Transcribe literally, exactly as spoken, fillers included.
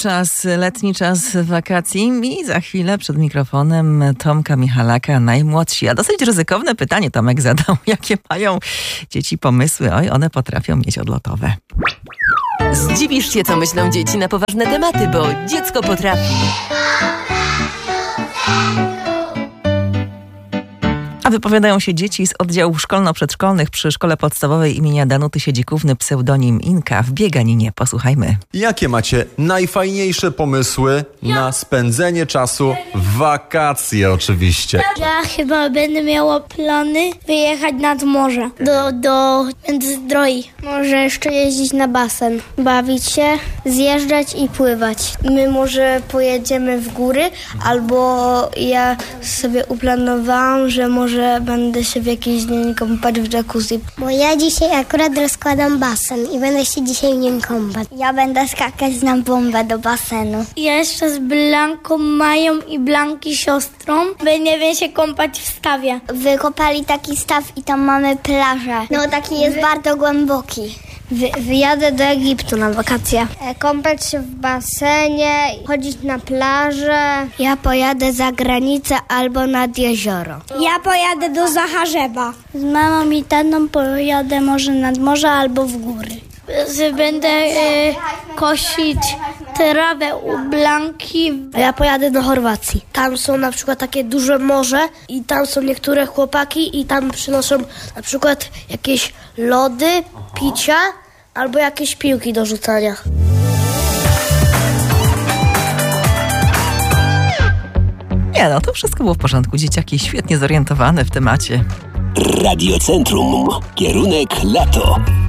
czas, letni czas wakacji i za chwilę przed mikrofonem Tomka Michalaka, najmłodsi. A dosyć ryzykowne pytanie Tomek zadał. Jakie mają dzieci pomysły? Oj, one potrafią mieć odlotowe. Zdziwisz się, co myślą dzieci na poważne tematy, bo dziecko potrafi. A wypowiadają się dzieci z oddziałów szkolno-przedszkolnych przy Szkole Podstawowej imienia Danuty Siedzikówny, pseudonim Inka, w bieganinie. Posłuchajmy. Jakie macie najfajniejsze pomysły na spędzenie czasu w wakacje oczywiście? Ja chyba będę miała plany wyjechać nad morze, do, do Międzyzdroi. Może jeszcze jeździć na basen, bawić się, zjeżdżać i pływać. My może pojedziemy w góry, albo ja sobie uplanowałam, że może że będę się w jakiś dzień kąpać w jacuzzi. Bo ja dzisiaj akurat rozkładam basen i będę się dzisiaj w nim kąpać. Ja będę skakać na bombę do basenu. Ja jeszcze z Blanką Mają i Blanki siostrą będziemy się kąpać w stawie. Wykopali taki staw i tam mamy plażę. No taki jest Wy... bardzo głęboki. Wy, wyjadę do Egiptu na wakacje. E, kąpać się w basenie, chodzić na plażę. Ja pojadę za granicę albo nad jezioro. Ja pojadę do Zacharzewa. Z mamą i tatą pojadę może nad morze albo w góry. Będę e, kosić trawę u Blanki. Ja pojadę do Chorwacji. Tam są na przykład takie duże morze i tam są niektóre chłopaki i tam przynoszą na przykład jakieś lody, picia albo jakieś piłki do rzucania. Nie no, to wszystko było w porządku. Dzieciaki świetnie zorientowane w temacie. Radiocentrum. Kierunek lato.